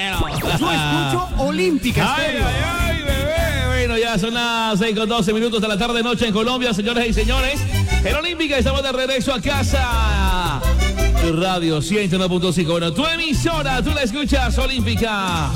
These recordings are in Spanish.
Yo escucho Olímpica Estéreo. Ay, bebé. Bueno, ya son las 6:12 de la tarde, noche en Colombia, señores y señores. En Olímpica estamos de regreso a casa. Radio 101.5. Bueno, tu emisora, tú la escuchas, Olímpica.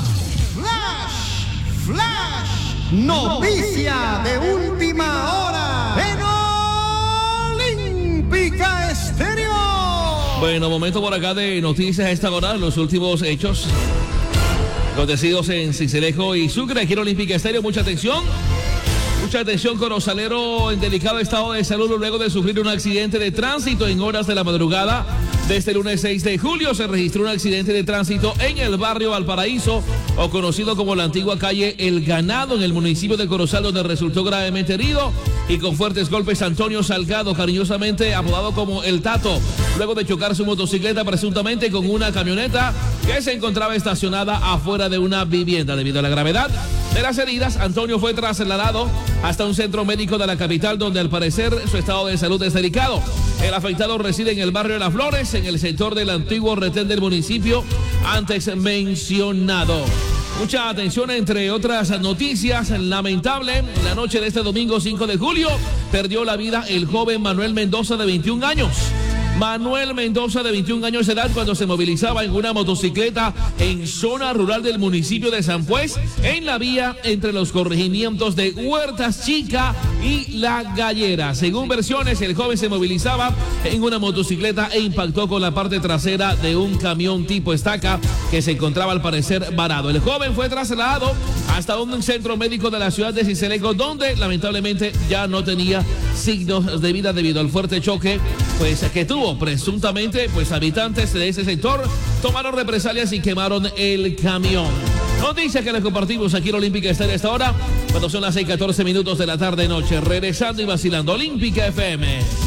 Flash, noticia de última hora en Olímpica Estéreo. Bueno, momento por acá de noticias a esta hora, los últimos hechos acontecidos en Sincelejo y Sucre. Aquí en Olímpica Estéreo, mucha atención, Corozalero en delicado estado de salud luego de sufrir un accidente de tránsito en horas de la madrugada. Desde el lunes 6 de julio se registró un accidente de tránsito en el barrio Valparaíso, o conocido como la antigua calle El Ganado, en el municipio de Corozal, donde resultó gravemente herido y con fuertes golpes Antonio Salgado, cariñosamente apodado como El Tato, luego de chocar su motocicleta presuntamente con una camioneta que se encontraba estacionada afuera de una vivienda. Debido a la gravedad de las heridas, Antonio fue trasladado hasta un centro médico de la capital, donde al parecer su estado de salud es delicado. El afectado reside en el barrio de Las Flores, en el sector del antiguo retén del municipio antes mencionado. Mucha atención, entre otras noticias, lamentable, la noche de este domingo 5 de julio perdió la vida el joven Manuel Mendoza, de 21 años. Manuel Mendoza, de 21 años de edad, cuando se movilizaba en una motocicleta en zona rural del municipio de San Pues, en la vía entre los corregimientos de Huertas Chica y La Gallera. Según versiones, el joven se movilizaba en una motocicleta e impactó con la parte trasera de un camión tipo estaca que se encontraba al parecer varado. El joven fue trasladado hasta un centro médico de la ciudad de Sincelejo, donde lamentablemente ya no tenía signos de vida debido al fuerte choque que tuvo. Presuntamente, habitantes de ese sector tomaron represalias y quemaron el camión. Noticia que les compartimos aquí en Olímpica Estéreo a esta hora, cuando son las 6:14 de la tarde noche. Regresando y vacilando, Olímpica FM.